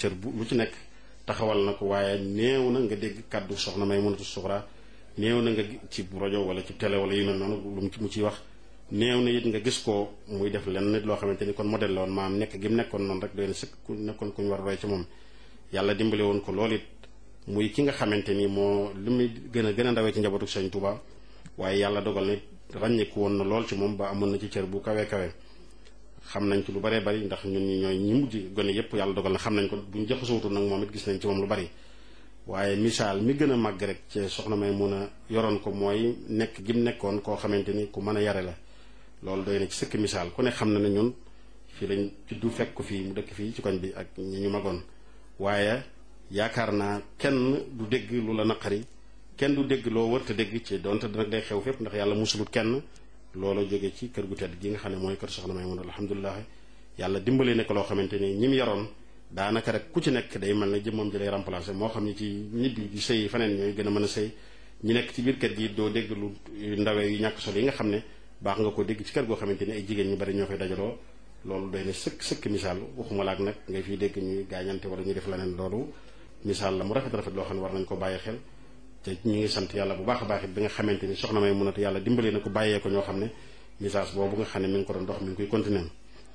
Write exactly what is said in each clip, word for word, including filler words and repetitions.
cër bu lu ci nekk taxawal na ko waaye néew na nga dégg kàddu soxna Maymunatu Suxra néew na nga ci rajo wala ci télé wala yu mel noonu lu mu ciy wax néew na it nga gis ko muy def lenn nit loo xamante ni kon modèle la woon maam nekk gi mu nekkoon noonu rek doy na sëkk ku nekkoon ku ñu war a roy ci moom yàlla dimbale woon ko loolu it muy ki nga xamante ni moo li muy gën a gën a ndawee ci njabootu Sëñ Tuuba waaye yàlla dogal na ràññeeku woon na lool ci moom ba amoon na ci cër bu kawe kawe xam nañ ci lu baree bari ndax ñun ñi ñooy ñi mujj gone yépp yàlla dogal na xam nañ ko buñ jaxasootul nag moom it gis nañ ci moom lu bari waaye misaal mi gën a màgg rek ci soxna May mun a yoroon ko mooy nekk gi mu nekkoon koo xamante ni ku mën a yare la loolu doy na ci sëkk misaal ku ne xam na ne ñun fii lañ juddu fekk ko fii mu dëkk fii ci koñ bi ak ñi ñu magoon waaye yaakaar naa kenn du dégg lu la naqari kenn du dégg loo wërta dégg ci donte nag day xew fépp ndax yàlla musulut kenn loolu jóge ci kër gu tedd gi nga xam ne mooy kër soxna May mun alhamdulilah yàlla dimbali nekk loo xamante ni ñi mu yaroon daanaka rek ku ci nekk day mel ne jëmmam ji lay remplacer moo xam ne ci ñibbi di sëy faneen ñooy gën a mën a sëy ñi nekk ci biir kër gi doo dégg lu ndawee yu ñàkk solo yi nga xam ne baax nga ko dégg ci kër goo xamante ni ay jigéen ñu bari ñoo fay dajaloo loolu doy na sëkk sëkk misaal waxuma laak nag ngay fiy dégg ñuy gaañante wala ñuy def leneen loolu misaal la mu rafet rafet loo xam ne war nañ ko bàyyi xel te ñu ngi sant yàlla bu baax a baax it bi nga xamante ni soxna May munatu yàlla dimbali na ko bàyyee ko ñoo xam ne message boobu nga xam ne mi ngi ko doon dox mi ngi koy continuer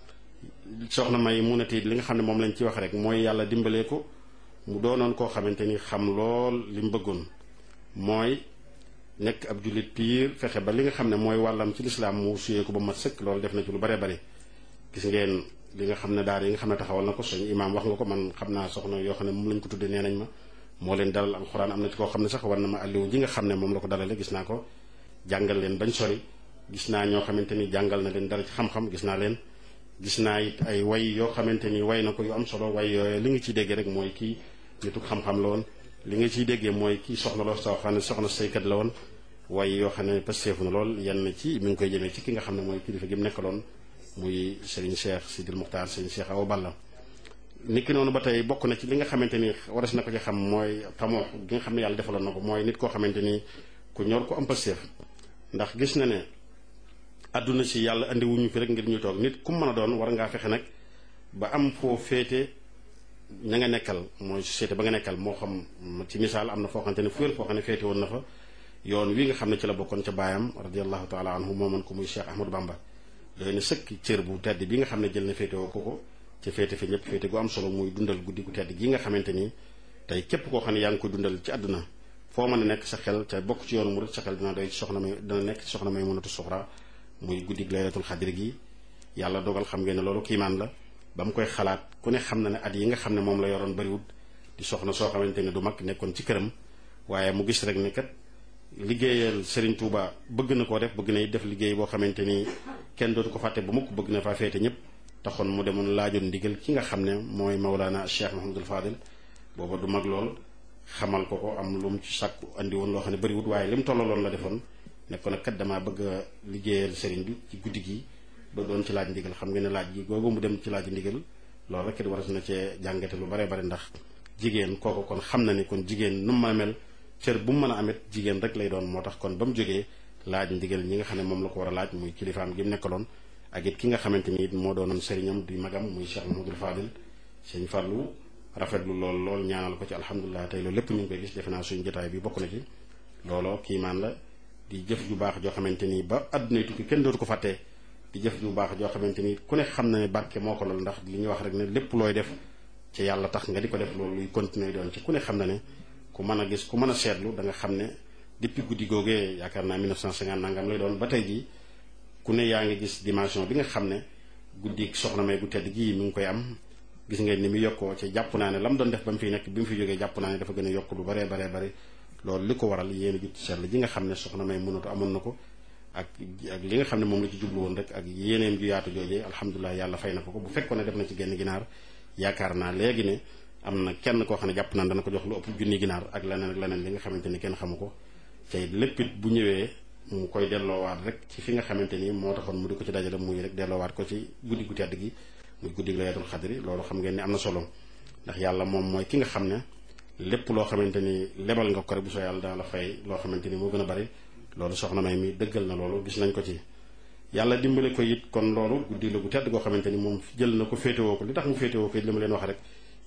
soxna May munatu it li nga xam ne moom lañ ci wax rek mooy yàlla dimbalee ko mu doonoon koo xamante ni xam lool li mu bëggoon mooy nekk ab jullit piir fexe ba li nga xam ne mooy wàllam ci lislaam mu suyee ko ba mat sëkk loolu def na ci lu bare bare gis ngeen li nga xam ne daara yi nga xam ne taxawal na ko suñu imaam wax nga ko man xam naa soxna yoo xam ne moom lañ ko tuddee nee nañ ma moo leen dalal alxuraan am na ci koo xam ne sax war na ma alliwu ji nga xam ne moom la ko dalale gis naa ko jàngal leen bañ sori gis naa ñoo xamante ni jàngal na leen dara ci xam-xam gis naa leen gis naa it ay way yoo xamante ni way na ko yu am solo way yooyu li nga ciy déggee rek mooy kii nitu xam-xam la woon li nga ciy déggee mooy kii soxna loo soo xam ne soxna saykat la woon way yoo xam ne pasteefu na lool yenn ci mi ngi koy jëmee ci ki nga xam ne mooy kilifa gi mu nekkaloon muy Serigne Cheikh Sidil Muxtaar Serigne Cheikh Awa Balla niki noonu ba tey bokk na ci li nga xamante ni waras na ko ci xam mooy tamoo gi nga xam ne yàlla defaloon na ko mooy nit koo xamante ni ku ñor ko am pasteef ndax gis na ne àdduna si yàlla andi wuñu fi rek ngir ñu toog nit ku mën a doon war ngaa fexe nag ba am foo féete ña nga nekkal mooy société ba nga nekkal moo xam ci misaal am na foo xamante ne fu wér foo xam ne féete woon na fa yoon wi nga xam ne ci la bokkoon ca baayam radiallahu taala anhu moomoon ko muy Cheikh Ahmadou Bamba doy na sëkk cër bu tedd bi nga xam ne jël na féete woo ko ko ca féete fi ñëpp féete gu am solo muy dundal guddi gu tedd gi nga xamante ni tey képp koo xam ne yaa ngi koy dundal ci àdduna foo mën a nekk sa xel ca bokk ci yoonu murid sa xel dina doy ci soxna may dina nekk ci soxna Maymunatu Suxra muy guddi laylatul xadri gi yàlla dogal xam ngeen ne loolu kiimaan la ba mu koy xalaat ku ne xam na ne at yi nga xam ne moom la yoroon bariwut di soxna soo xamante ne du mag nekkoon ci këram waaye mu gis rek ne kat liggéeyal Serigne Touba bëgg na koo def bëgg na def liggéey boo xamante ni kenn dootu ko fàtte ba mukk bëgg na faa féete ñëpp taxoon mu demoon laajoon ndigal ki nga xam ne mooy Mawlana Cheikh Mouhamadul Fadil booba du mag lool xamal ko ko am lu mu ci sàkku andi woon loo xam ne bariwut waaye li mu tollaloon la defoon ne ko nag kat damaa bëgg a liggéeyal Serigne bi ci guddi gi ba doon ci laaj ndigal xam nga ne laaj gi googu mu dem ci laaj ndigal loolu rek it war na cee jàngate lu bare bare ndax jigéen kooku kon xam na ni kon jigéen nu mu mën a mel cër bu mu mën a amit jigéen rek lay doon moo tax kon ba mu jógee laaj ndigal ñi nga xam ne moom la ko war a laaj muy kilifaam gi mu nekkaloon ak it ki nga xamante ni it moo doonoon sëriñam di magam muy Cheikh Mouhamadoul Fadil sëñ Fallou rafetlu lool lool ñaanal ko ci alhamdulilah tey loolu lépp ñu ngi koy gis defe naa suñu jotaay bi bokk na ci looloo kiimaan la di jëf ju baax joo xamante ni ba àdduna tukki kenn dootu ko fàttee di jëf ju baax joo xamante ni ku ne xam na ne barke moo ko lool ndax li ñuy wax rek ne lépp looy def ci yàlla tax nga di ko def loolu luy continuer doon ci ku ne xam na ne ku mën a gis ku mën a seetlu da nga xam ne depuis guddi googee yaakaar naa mille neuf cent cinquante nangam lay doon ba tey jii ku ne yaa ngi gis dimension bi nga xam ne guddi soxna May gu tedd gii mi ngi koy am gis ngeen ni mu yokkoo ci jàpp naa ne la mu doon def ba mu fiy nekk bi mu fi jógee jàpp naa ne dafa gën a yokk lu baree baree bari loolu li ko waral yéen a jut seetlu ji nga xam ne soxna May mënatu amoon na ko ak ak li nga xam ne moom la ci jublu woon rek ak yéeneem ju yaatu joojee alhamdulilah yàlla fay na ko ko bu fekkoon ne def na ci genn ginaar yaakaar naa léegi ne am na kenn koo xam ne jàpp naan dana ko jox lu ëpp junni ginaar ak leneen ak leneen li nga xamante ni kenn xamu ko tey lépp it bu ñëwee mu koy delloowaat rek ci fi nga xamante ni moo taxoon mu di ko ci dajale muy rek delloowaat ko ci guddi gu tedd gi muy guddi gi laylatul xadri loolu xam ngeen ni am na solo ndax yàlla moom mooy ki nga xam ne lépp loo xamante ni lebal nga ko rek bu soo yàlla dana la fay loo xamante ni moo gën a bari loolu soxna May mi dëggal na loolu gis nañ ko ci yàlla dimbale ko it kon loolu guddi la gu tedd goo xamante ni moom jël na ko féetewoo ko li tax mu féetewoo ko it li ma leen wax rek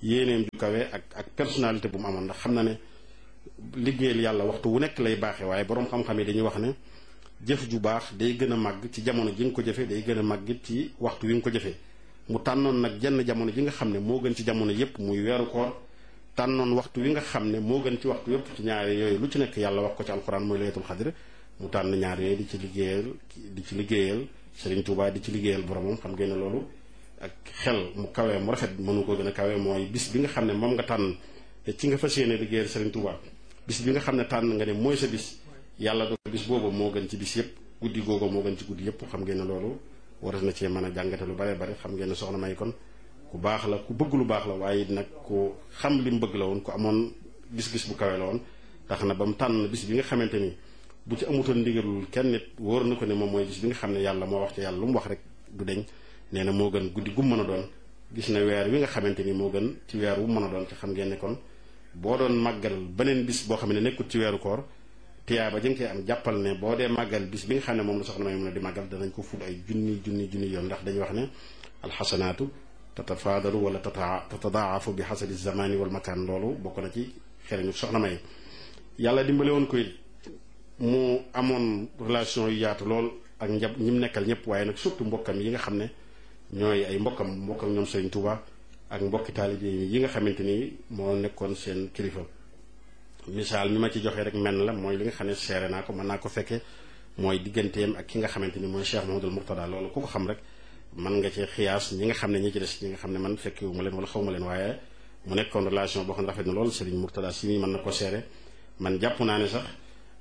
yéeneem ju kawe ak ak personnalité bu mu amoon ndax xam na ne liggéeyal yàlla waxtu wu nekk lay baaxee waaye boroom xam-xam yi dañuy wax ne jëf ju baax day gën a màgg ci jamono ji nga ko jëfee day gën a màgg ci waxtu wi nga ko jëfee mu tànnoon nag jenn jamono ji nga xam ne moo gën ci jamono yépp muy weeru koor tànnoon waxtu wi nga xam ne moo gën ci waxtu yépp ci ñaari yooyu lu ci nekk yàlla wax ko ci alxuraan mooy laylatul xadr mu tànn ñaar yooyu di ci liggéeyal di ci liggéeyal Serigne Touba di ci liggéeyal boromam xam ngeen ne loolu ak xel mu kawee mu rafet mënu ko gën a kawee mooy bis bi nga xam ne moom nga tànn te ci nga fas yéene liggéeyal Serigne Touba bis bi nga xam ne tànn nga ne mooy sa bis yàlla do bis boobu moo gën ci bis yépp guddi googu moo gën ci guddi yépp xam ngeen ne loolu war na cee mën a jàngate lu bare bare xam ngeen ne soxna May kon ku baax la ku bëgg lu baax la waaye nag ku xam li mu bëgg la woon ku amoon gis-gis bu kawe la woon tax na ba mu tànn bis bi nga xamante ni bu ci amutoon ndigalul kenn nit wóor na ko ne moom mooy bis bi nga xam ne yàlla moo wax ci yàlla lu mu wax rek du deñ nee na moo gën guddi gu mën a doon gis na weer wi nga xamante ni moo gën ci weer wu mën a doon te xam ngeen ne kon boo doon màggal beneen bis boo xam ne nekkut ci weeru koor tiyaaba jëng koy am jàppal ne boo dee màggal bis bi nga xam ne moom la soxna May mën a di màggal danañ ko ful ay junni junni junni yoon ndax dañuy wax ne alxasanaatu tatafaadalu wala tata tatadaafu bi xasabi zamani wal makaan loolu bokk na ci xereñu soxna May yàlla dimbale woon ko it mu amoon relation yu yaatu lool ak njab ñi mu nekkal ñëpp waaye nag surtout mbokkam yi nga xam ne ñooy ay mbokkam mbokkam ñoom Serigne Touba ak mbokki taalibe yi nga xamante ni moo nekkoon seen kilifa misaal mi ma ci joxe rek menn la mooy li nga xam ne seere naa ko mën naa ko fekke mooy digganteem ak ki nga xamante ni mooy Cheikh Mouhamadoul Mourtada loolu ku ko xam rek mën nga ci xiyaas ñi nga xam ne ñi ci des ñi nga xam ne man fekkewu ma leen wala xaw ma leen waaye mu nekkoon relation boo xam ne rafet na loolu Serigne Mourtada si mi mën na ko seere man jàpp naa ne sax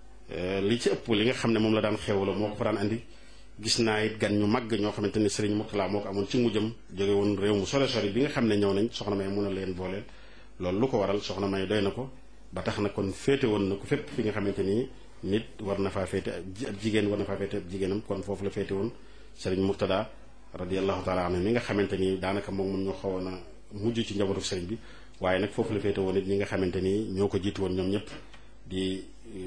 li ci ëpp li nga xam ne moom la daan xewloo moo ko fa daan andi gis naa it gan ñu màgg ñoo xamante ni Serigne Mourtada moo ko amoon ci mujjam jóge woon réew mu sore sori bi nga xam ne ñëw nañ soxna May mun a leen booleel loolu lu ko waral soxna May doy na ko ba tax na kon féete woon na ko fépp fi nga xamante ni nit war na faa féete ab jigéen war na faa féete ab jigéenam kon foofu la féete woon Serigne Mourtada radiyallahu taala anhu mi nga xamante ni daanaka moom mun ñu xawoon a mujj ci njabootu Serigne bi waaye nag foofu la féete woon it ñi nga xamante ni ñoo ko jiitu woon ñoom ñëpp di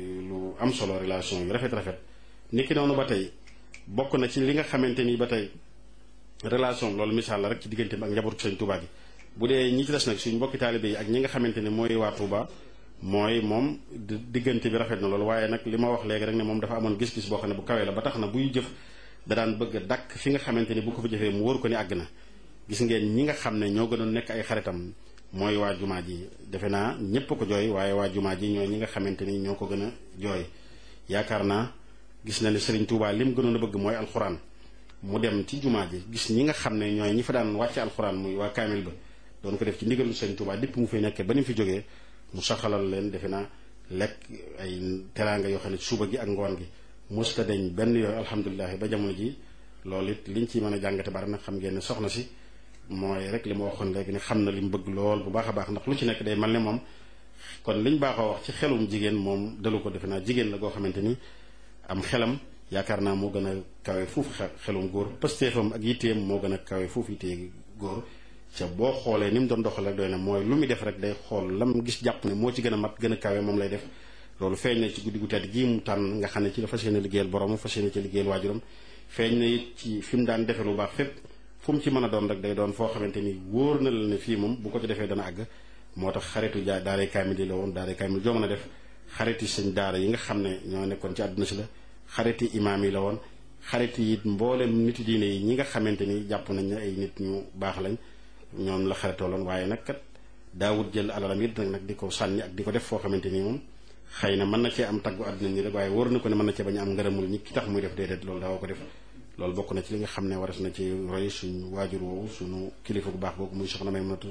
lu am solo relation yu rafet rafet niki noonu ba tey bokk na ci li nga xamante ni ba tey relation loolu misaal la rek ci diggante bi ak njabootu Serigne Touba gi bu dee ñi ci des nag suñ mbokki taalibe yi ak ñi nga xamante ne mooy waa Touba mooy moom diggante bi rafet na loolu waaye nag li ma wax léegi rek ne moom dafa amoon gis-gis boo xam ne bu kawee la ba tax na buy jëf da daan bëgg a dakk fi nga xamante ni bu ko fa jëfee mu wóor ko ni àgg na gis ngeen ñi nga xam ne ñoo gënoon nekk ay xaritam mooy waa jumaa ji defe naa ñépp ko jooy waaye waa jumaa ji ñooy ñi nga xamante ni ñoo ko gën a jooy yaakaar naa gis na ne Serigne Touba li mu gënoon a bëgg mooy alxuraan mu dem ci jumaa ji gis ñi nga xam ne ñooy ñi fa daan wàcce alxuraan muy waa kaamil ba doon ko def ci ndigalu Serigne Touba dépp mu fay nekkee ba ni mu fi jógee mu saxalal leen defe naa lekk ay teraanga yoo xam ne suba gi ak ngoon gi mosta deñ benn yooyu alhamdulilah ba jamono ji loolu it liñ ci mën a jàngate bari nag xam ngeen ne soxna si mooy rek li ma waxoon léegi ne xam na li mu bëgg lool bu baax a baax ndax lu ci nekk day mel ne moom kon liñ baaxoo wax ci xelum jigéen moom dalu ko defe naa jigéen la goo xamante ni am xelam yaakaar naa moo gën a kawe fuufu xelum góor pëstéefam ak yitteem moo gën a kawe fuufu yittee góor ca boo xoolee ni mu doon doxal rek doy na mooy lu muy def rek day xool lam gis jàpp ne moo ci gën a mat gën a kawe moom lay def loolu feeñ na ci guddi gu tedd gii mu tànn nga xam ne ci la fas yéene liggéeyal borom fas yéene ci liggéeyal waajuram feeñ na it ci fi mu daan defe lu baax fépp fu mu ci mën a doon rek day doon foo xamante ni wóor na la ne fii moom bu ko ci defee dana àgg moo tax xaritu jaa daaray kaamil yi la woon daaray kaamil joo mën a def xariti sëñ daara yi nga xam ne ñoo nekkoon ci àdduna si la xariti imaam yi la woon xariti it mboolem nitu diine yi ñi nga xamante ni jàpp nañ ne ay nit ñu baax lañ ñoom la xaritooloon waaye nag kat daawut jël alalam it nag nag di ko sànni ak di ko def foo xamante ni moom xëy na mën na cee am taggu àdduna ni rek waaye wóor na ko ne mën na cee bañ a am ngërëmul ñi ki tax muy def déedéet loolu daawa ko def loolu bokk na ci li nga xam ne waras na ci roy suñu waajur woowu suñu kilifa bu baax boobu muy soxna Maymunatu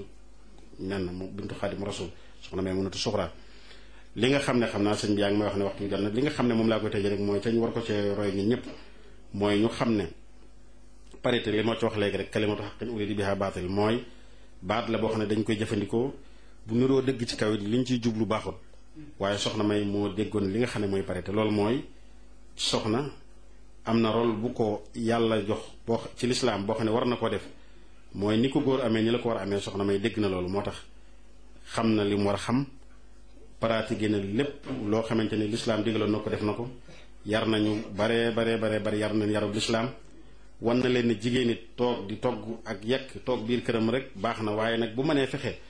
nen mu bintu Xaadimu Rasuul soxna Maymunatu Suxra li nga xam ne xam naa sëñ bi yaa ngi may wax ne waxtu bi jot na li nga xam ne moom laa koy tëjee rek mooy ca ñu war ko cee roy ñun ñëpp mooy ñu xam ne parité li moo ci wax léegi rek kalimatu haqqin urida biha baatil mooy baat la boo xam ne dañ koy jëfandikoo bu niroo dëgg ci kaw it liñ ciy jublu baaxul waaye soxna May moo déggoon li nga xam ne mooy parité loolu mooy soxna am na rôle bu ko yàlla jox boo ci lislaam boo xam ne war na koo def mooy ni ko góor amee ni la ko war a amee soxna May dégg na loolu moo tax xam na li mu war a xam pratiqué na lépp loo xamante ni lislaam digaloon na ko def na ko yar nañu baree baree baree bari yar nañ yarub lislaam wan na leen ne jigéen it toog di togg ak yekk toog biir këram rek baax na waaye nag bu mënee fexe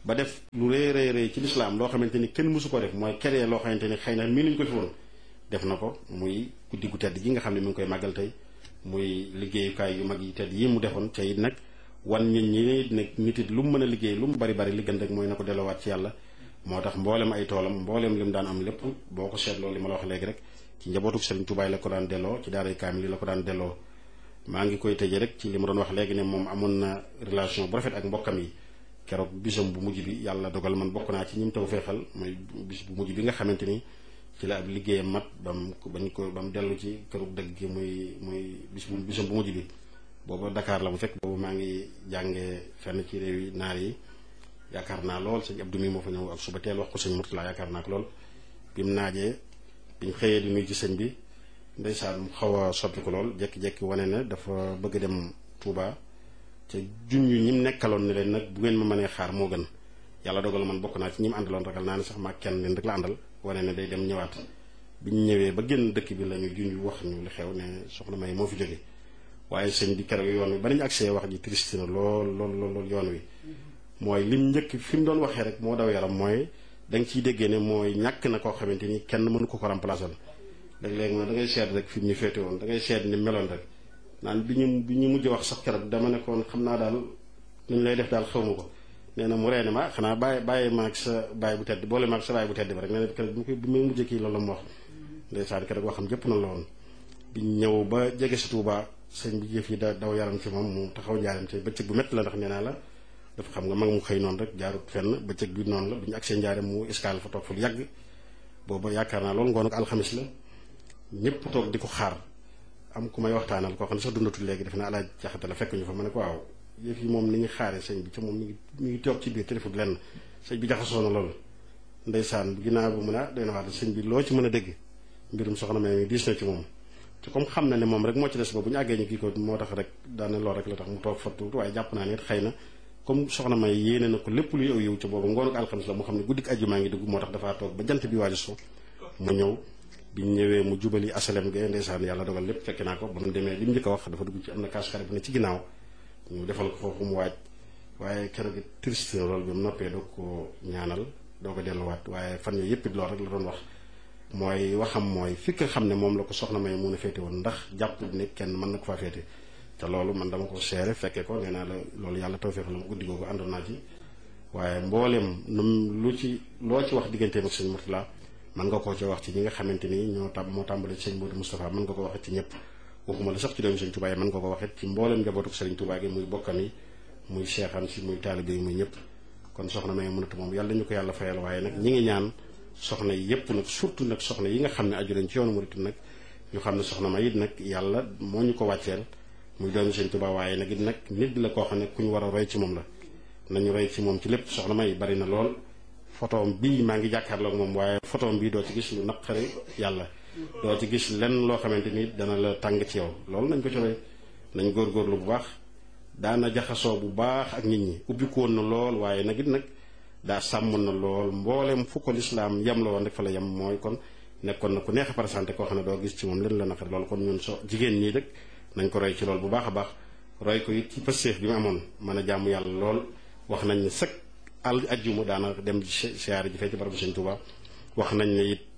ba def lu rëy rëy rëy ci lislaam loo xamante ni kenn mësu ko def mooy créer loo xamante ni xëy na mii nuñ ko fi woon def na ko muy guddi gu tedd gi nga xam ne mi ngi koy màggal tey muy liggéeyukaay yu mag yi tedd yi mu defoon ca it nag wan ñit ñi nag nit it lu mu mën a liggéey lu mu bari bari li gën rek mooy na ko delloowaat ci yàlla moo tax mboolem ay toolam mboolem li mu daan am lépp boo ko seetloo li ma la wax léegi rek ci njabootuk Serigne Touba la ko daan delloo ci daaray kaamil yi la ko daan delloo maa ngi koy tëjee rek ci li ma doon wax léegi ne moom amoon na relation bu rafet ak mbokkam yi keroog bisam bu mujj bi yàlla dogal man bokk naa ci ñi mu taw feexal mooy bis bu mujj bi nga xamante ni ci la ab liggéeyam mat bam bañ ko ba mu dellu ci kërug dëgg gi muy muy bis bu bisam bu mujj bi booba Dakar la bu fekk boobu maa ngi jàngee fenn ci réew yi naar yi yaakaar naa lool sëñ Abdou mi moo fa ñëw ak suba teel wax ko sëñ Murtala yaakaar naa ko lool bi mu naajee biñ xëyee di nuyu ci sëñ bi ndeysaan mu xaw a soppi ko lool jekki-jekki wane ne dafa bëgg dem Touba te junj ñi mu nekkaloon ne leen nag bu ngeen ma mënee xaar moo gën yàlla dogal man bokk naa ci ñi mu àndaloon ragal naa ne sax maa kenn leen rek la àndal wane ne day dem ñëwaat biñ ñëwee ba génn dëkk bi la ñu junj wax ñu li xew ne soxna May moo fi jóge waaye sëñ bi keroog yoon wi ba nañu accès wax ji triste na lool lool lool yoon wi mooy lim njëkk fi mu doon waxee rek moo daw yaram mooy da nga ciy déggee ne mooy ñàkk na koo xamante ni kenn mënu ko ko remplacer léeg-léeg moom da ngay seet rek fi mu ñu féete woon da ngay seet ni meloon rek naan bi ñu bi ñu mujj wax sax keroog dama nekkoon xam naa daal nu ñu lay def daal xaw ma ko nee na mu reene ma xanaa bàyyi bàyyi maag sa bàyyi bu tedd boole maag sa bàyyi bu tedd bi rek nee na keroog bi bi muy mujjee kii loolu la mu wax ndeysaan keroog waxam jëpp na la woon bi ñëw ba jege si Touba sëñ bi jëf yi da daw yaram ci moom mu taxaw njaaram te bëccëg bu métti la ndax nee naa la dafa xam nga mag mu xëy noonu rek jaarut fenn bëccëg bi noonu la bi ñu agsee njaaram mu escale fa toog fa lu yàgg booba yaakaar naa loolu ngoon ak alxamis la ñëpp toog di ko xaar am ku may waxtaanal koo xam ne sax dundatul léegi def na alaaj jaxate la fekk ñu fa ma ne ko waaw yëf yi moom ni ñu xaaree sëñ bi ca moom mi ngi mi ngi toog ci biir téléphone lenn sëñ bi jaxasoo na loolu ndeysaan ginnaaw bu mën a doy na wax sëñ bi loo ci mën a dégg mbirum soxna May mi diis na ci moom te comme xam na ne moom rek moo ci des ba bu ñu àggee ñu kii ko moo tax rek daana lool rek la tax mu toog fa tuuti waaye jàpp naa ne it xëy na comme soxna May yéene na ko lépp luy aw yow ca boobu ngoonu ko alxames la mu xam ne guddik àjjuma ngi dugg moo tax dafaa toog ba jant bi waaju so mu ñëw biñ ñëwee mu jubali asalem ge ndeysaan yàlla dogal lépp fekk naa ko ba mu demee li mu njëkk a wax dafa dugg ci am na kaas-kaar bu ne ci ginnaaw ñu defal ko foofu mu waaj waaye keroog it triste loolu bi mu noppee doo ko ñaanal doo ko delluwaat waaye fan yooyu yëpp it lool rek la doon wax mooy waxam mooy fi nga xam ne moom la ko soxna May mun a féete woon ndax jàpp ne kenn mën na ko faa féete te loolu man dama ko seere fekkee ko nee naa la loolu yàlla tawfeex la mu guddi googu àndoon naa ci waaye mbooleem num lu ci loo ci wax digganteem ak sëñ Murtala mën nga koo ci wax ci ñi nga xamante ni ñoo tam moo tàmbale ci sëñ Modou Moustapha mën nga ko waxee ci ñëpp waxuma la sax ci doomu sëñ Touba yi mën nga ko waxee ci mbooleem njabootu sëriñ Touba gi muy bokkam yi muy seexam si muy taalibe yi muy ñëpp kon soxna May mënatu moom yàlla ñu ko yàlla fayal waaye nag ñi ngi ñaan soxna yi yëpp nag surtout nag soxna yi nga xam ne aju nañ ci yoonu murit nag ñu xam ne soxna May it nag yàlla moo ñu ko wàcceel muy doomu sëñ Touba waaye nag it nag nit la koo xam ne ku ñu war a roy ci moom la nañu roy ci moom ci lépp soxna May bari na lool photoom bii maa ngi jàkkaarloog moom waaye photoom bii doo ci gis lu naqari yàlla doo ci gis lenn loo xamante ni dana la tàng ci yow loolu nañ ko ci roy nañ góorgóorlu bu baax daana jaxasoo bu baax ak nit ñi ubbikoon na lool waaye nag it nag daa sàmm na lool mboolem fu ko lislaam yem la woon rek fa la yem mooy kon nekkoon na ku neex a présenté koo xam ne doo gis ci moom len la naqari loolu kon ñun so jigéen ñii rek nañ ko roy ci lool bu baax a baax roy ko it ci pëstéef bi mu amoon mën a jàmm yàlla lool wax nañ ne sëkk al ajjuma daana dem siyaare ji fee ci barabu sëñ Touba wax nañ ne it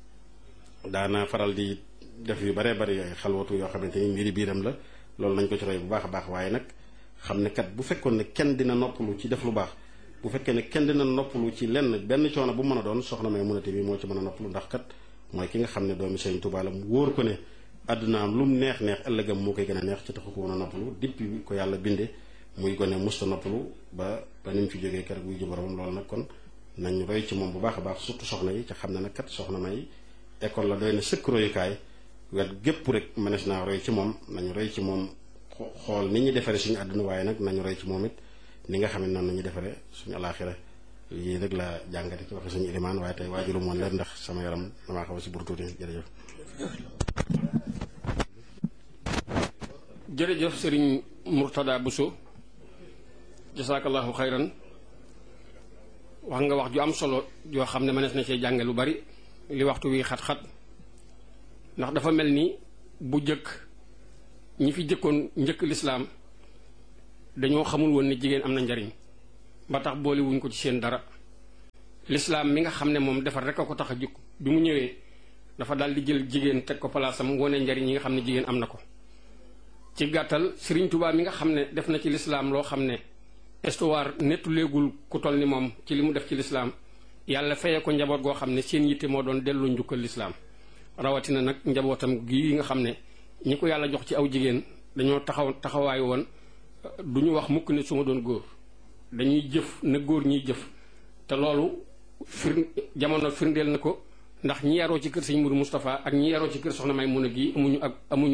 daana faral di def yu baree bari yooyu xalwatu yoo xamante ni mbiri biiram la loolu nañ ko ci roy bu baax a baax waaye nag xam ne kat bu fekkoon ne kenn dina noppalu ci def lu baax bu fekkee ne kenn dina noppalu ci lenn benn coono bu mën a doon soxna May munate bi moo ci mën a noppalu ndax kat mooy ki nga xam ne doomi sëñ Touba la mu wóor ko ne àddunaam lu mu neex neex ëllëgam moo koy gën a neex ci taxu ko woon a noppalu depuis ko yàlla binde muy gone musta noppalu ba ba ni mu fi jógee keroog buy ji boromam loolu nag kon nañ roy ci moom bu baax a baax surtout soxna yi ca xam ne nag kat soxna May école la doy na sëkk royukaay wet gépp rek mënees naa roy ci moom nañu roy ci moom xool ni ñu defaree suñu àdduna waaye nag nañu roy ci moom it ni nga xam ne noonu nañu defaree suñu alaaxira lii rek la jàngate ci waxe suñu ilimaan waaye tey waajulu moon leen ndax sama yaram damaa xaw a si buru tuuti jërëjëf jërëjëf sëriñ Murtada Bousso jasaakallahu xayran wax nga wax ju am solo joo xam ne mënees na cee jànge lu bari li waxtu wi xat-xat ndax dafa mel ni bu jëkk ñi fi jëkkoon njëkk lislaam dañoo xamul woon ne jigéen am na njariñ ba tax boole wuñ ko ci seen dara lislaam mi nga xam ne moom defar rek a ko tax a jikk bi mu ñëwee dafa daal di jël jigéen teg ko palaasam wone njariñ yi nga xam ne jigéen am na ko. ci gàttal Sëriñ Tuubaa mi nga xam ne def na ci lislaam loo xam ne histoire nettuleegul ku toll ni moom ci li mu def ci lislaam yàlla fayee ko njaboot goo xam ne seen yitte moo doon dellu njukkal lislaam rawatina nag njabootam gii nga xam ne ñi ko yàlla jox ci aw jigéen dañoo taxaw taxawaayu woon du ñu wax mukk ne su ma doon góor dañuy jëf na góor ñiy jëf te loolu fir jamono firndeel na ko ndax ñi yaroo ci kër sëñ Mourou Moustapha ak ñi yaroo ci kër soxna Maymuna gi amuñu ak amuñu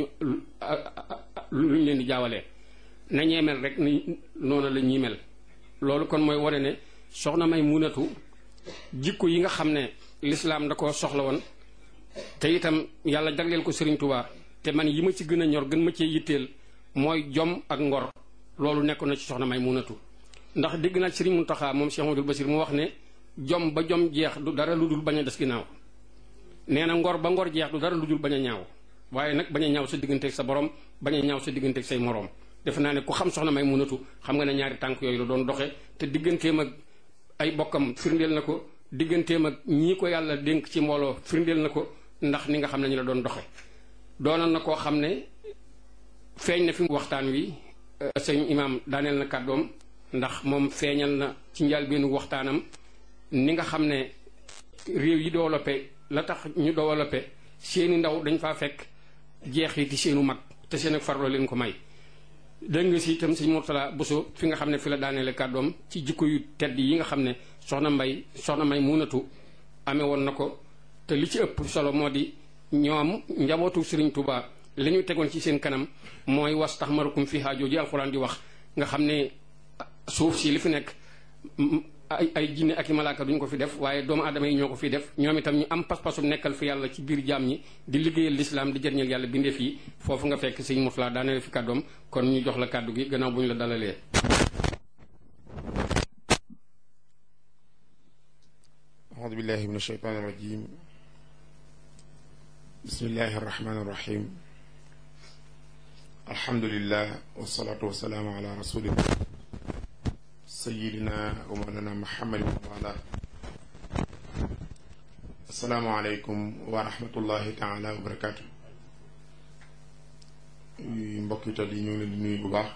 lu ñu leen di jaawalee na ñee mel rek ni noonu la ñuy mel. loolu kon mooy wane ne soxna Maymunatu jikko yi nga xam ne lislaam da ko soxla woon te itam yàlla jagleel ko Sëriñ Tuubaa te man yi ma ci gën a ñor gën ma cee yitteel mooy jom ak ngor loolu nekk na ci soxna Maymunatu ndax dégg naa Sëriñ Muntaxa moom Cheikh Amadou Bassir mu wax ne jom ba jom jeex du dara lu dul bañ a des ginnaaw nee na ngor ba ngor jeex du dara lu dul bañ a ñaaw waaye nag bañ a ñaaw sa digganteeg sa borom bañ a ñaaw sa digganteeg say moroom defe naa ne ku xam soxna Maymunatu xam nga ne ñaari tànk yooyu la doon doxe te digganteem ak ay bokkam firndeel na ko digganteem ak ñii ko yàlla dénk ci mbooloo firndeel na ko ndax ni nga xam ne ñu la doon doxe doonoon na koo xam ne feeñ na fi waxtaan wi sëñ imaam daaneel na kàddoom ndax moom feeñal na ci njëlbéenu waxtaanam ni nga xam ne réew yi développé la tax ñu développé seeni ndaw dañ faa fekk jeexiti seenu mag te seen ak farlo leen ko may dégg nga si itam sëñ Mourtala Bousso fi nga xam ne fi la daaneele kàddoom ci jikko yu tedd yi nga xam ne soxna mbay soxna Maymunatu amee woon na ko te li ci ëpp solo moo di ñoom njabootu Sëriñ Tuubaa li ñu tegoon ci seen kanam mooy was tax marukum fi haajoo ji alxuraan di wax nga xam ne suuf si li fi nekk ay ay jinne ak i malaaka duñ ko fi def waaye doomu aadama yi ñoo ko fi def ñoom itam ñu am pas-pasu nekkal fi yàlla ci biir jaam ñi di liggéeyal lislaam di jëriñal yàlla bindeef yi foofu nga fekk sëñ Mourtala daaneel fi kàddoom kon ñu jox la kàddu gi gannaaw bu ñu la dalalee. aoudu billahi min ashaytaani rajim bismillahi arrahmani irrahim alhamdulillah wasalaatu wasalaamu ala rasulillah sayidina wa mawlana muhammadin wa ala assalaamu aleykum wa rahmatullahi taala wa barakaatu mbokk yi tedd yi ñu ngi leen di nuyu bu baax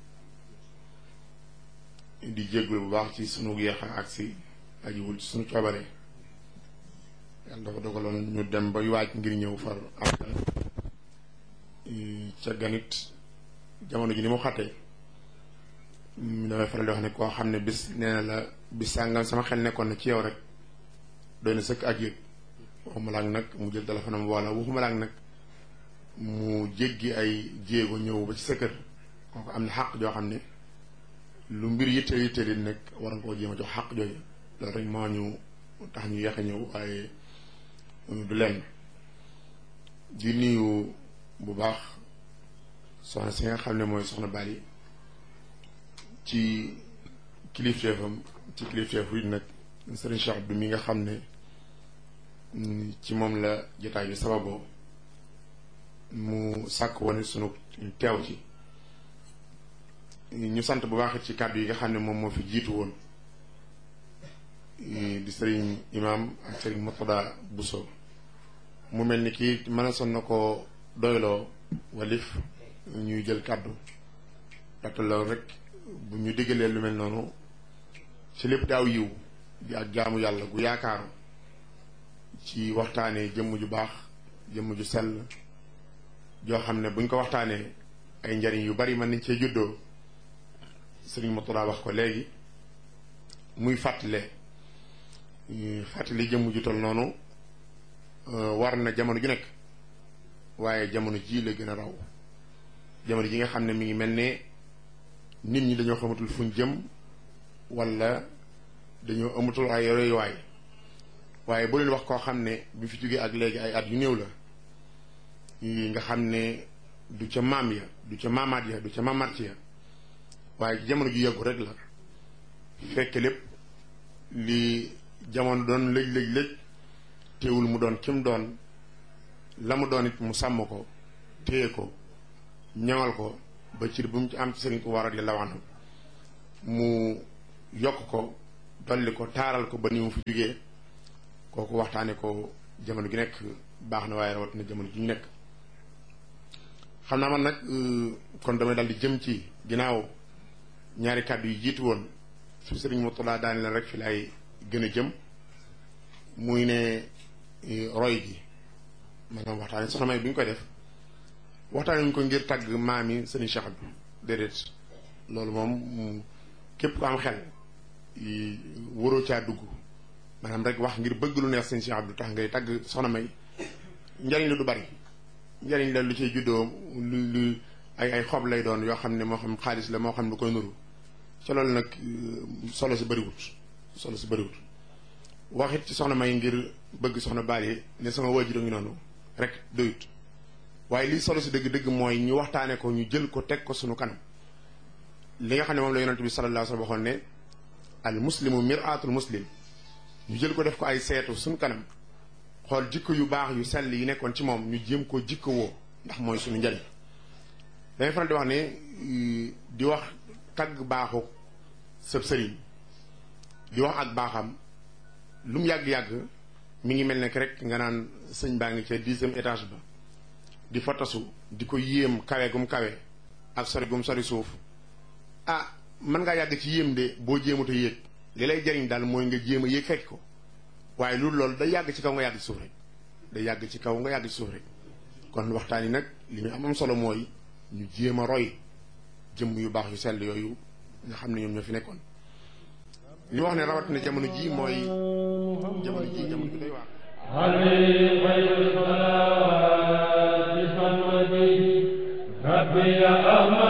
di jéggul bu baax ci sunu yeexa agsi ajiwul ci sunu coobare yàlla dafa dogaloon ñu dem ba waaj ngir ñëw far am ca ganit jamono ji ni mu xattee damay faral di wax ne koo xam ne bis nee na la bis sàngam sama xel nekkoon na ci yow rek doy na sëkk ak yëg waxuma laak nag mu jël téléphone am wala waxuma laak nag mu jéggi ay jéego ñëw ba ci sa kër kooku am na xàq joo xam ne lu mbir yitteel yitteel yi nekk war nga koo jéem a jox xàq jooju loolu rek moo ñu tax ñu yeex a ñëw waaye du lenn di nuyu bu baax soxna si nga xam ne mooy soxna Bali ci kilifteefam ci kilifteefu it nag Serigne Cheikh Abdou mi nga xam ne ci moom la jotaay bi sababoo mu sàkk woon sunu teew ci ñu sant bu baax ci kàddu yi nga xam ne moom moo fi jiitu woon di Serigne Imam ak Serigne Mourtada Bousso mu mel ni kii mën a son na ko doyloo walif ñuy jël kàddu ndaxte loolu rek bu ñu diggalee lu mel noonu ci lépp daaw yiw di ak jaamu yàlla gu yaakaaru ci waxtaanee jëmm ju baax jëmm ju sell joo xam ne buñ ko waxtaanee ay njariñ yu bari mën nañ cee juddoo Sëriñ Mourtada wax ko léegi muy fàttale fàttali jëmm ju tol noonu war na jamono ju nekk waaye jamono ji la gën a raw jamono ji nga xam ne mi ngi mel ne nit ñi dañoo xamatul fuñ jëm wala dañoo amatul ay royuwaay waaye bu leen wax koo xam ne bi fi jógee ak léegi ay at yu néew la nga xam ne du ca maam ya du ca maamaat ya du ca maamaat ya waaye ci jamono ju yàggu rek la fekk lépp li jamono doon lëj lëj lëj teewul mu doon kim doon la mu doon it mu sàmm ko téye ko ñaŋal ko ba cir bu mu ci am ci Sëriñ Tuubaa radiyallaahu anhu mu yokk ko dolli ko taaral ko ba ni mu fi jógee kooku waxtaane ko jamono gi nekk baax na waaye rawatina jamono ji ñu nekk. xam naa man nag kon damay daal di jëm ci ginnaaw ñaari kàddu yi jiitu woon fi sëriñ Mourtada daane leen rek fi laay gën a jëm muy ne roy gi maanaam waxtaane soxna May bi ñu koy def waxtaane ñu ko ngir tàgg maam yi sëriñ Cheikh bi déedéet loolu moom képp ko am xel waroo caa dugg maanaam rek wax ngir bëgg lu neex sëriñ Cheikh Abdou tax ngay tàgg soxna May njariñ la du bari njariñ la lu ciy juddoo lu lu ay ay xob lay doon yoo xam ne moo xam xaalis la moo xam lu koy nuru ca loolu nag solo si bëriwut solo si bëriwut waxit ci soxna May ngir bëgg soxna Bally ne sama waajur a ngi noonu rek doyut waaye lii solo si dëgg-dëgg mooy ñu waxtaane ko ñu jël ko teg ko sunu kanam li nga xam ne moom la yonent bi sallallahu alayhi wa sallam waxoon ne al muslimu mir'atul muslim ñu jël ko def ko ay seetu sunu kanam xool jikko yu baax yu sell yi nekkoon ci moom ñu jéem ko jikko woo ndax mooy suñu njariñ dañuy faral di wax ne di wax tagg baaxu sëb sëriñ di wax ak baaxam lu mu yàgg-yàgg mi ngi mel ne rek nga naan sëñ baa ngi ca dixième étage ba di fotasu di ko yéem kawe gum kawe ak sori gum sori suuf ah mën ngaa yàgg ci yéem de boo jéemut a yéeg li lay jariñ daal mooy nga jéem a yéeg fekk ko waaye loolu loolu day yàgg ci kaw nga yàgg ci suuf rek day yàgg ci kaw nga yàgg ci suuf rek kon waxtaan yi nag li ñu am am solo mooy ñu jéem a roy jëmm yu baax yu sell yooyu nga xam ne ñoom ñoo fi nekkoon. li wax ne rawatina jamono ji mooy jamono ji jamono bi doy waar. rabbi ya